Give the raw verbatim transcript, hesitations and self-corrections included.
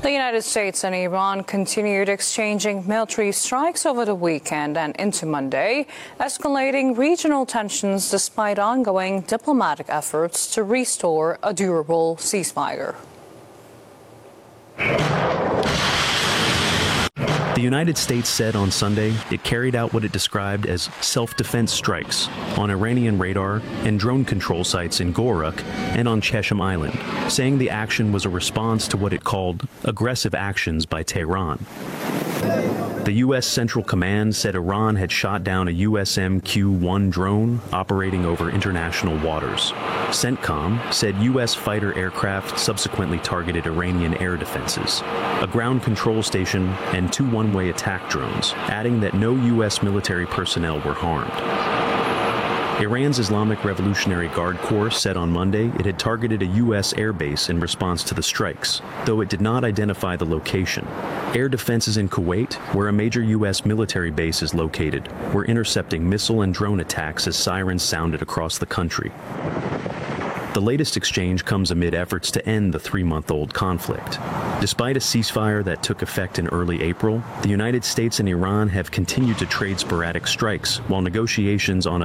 The United States and Iran continued exchanging military strikes over the weekend and into Monday, escalating regional tensions despite ongoing diplomatic efforts to restore a durable ceasefire. The United States said on Sunday it carried out what it described as self-defense strikes on Iranian radar and drone control sites in Gorak and on Chesham Island, saying the action was a response to what it called aggressive actions by Tehran. The U S Central Command said Iran had shot down a U S M Q one drone operating over international waters. CENTCOM said U S fighter aircraft subsequently targeted Iranian air defenses, a ground control station, and two one-way attack drones, adding that no U S military personnel were harmed. Iran's Islamic Revolutionary Guard Corps said on Monday it had targeted a U S airbase in response to the strikes, though it did not identify the location. Air defenses in Kuwait, where a major U S military base is located, were intercepting missile and drone attacks as sirens sounded across the country. The latest exchange comes amid efforts to end the three-month-old conflict. Despite a ceasefire that took effect in early April, the United States and Iran have continued to trade sporadic strikes while negotiations on a